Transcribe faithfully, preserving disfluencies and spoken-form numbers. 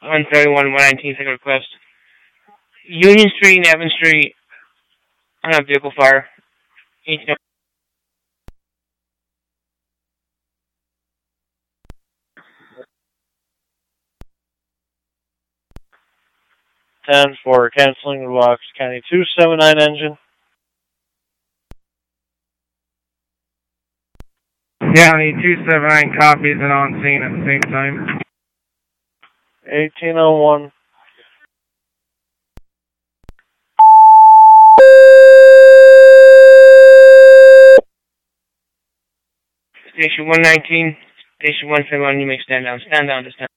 one thirty-one, one nineteen, second request. Union Street and Evans Street on a vehicle fire. eighteen ten for canceling the Bucks County two seventy-nine engine. County two seventy-nine copies and on scene at the same time. eighteen oh one. Station one nineteen, Station one seventy-one, you may stand down. Stand down this time.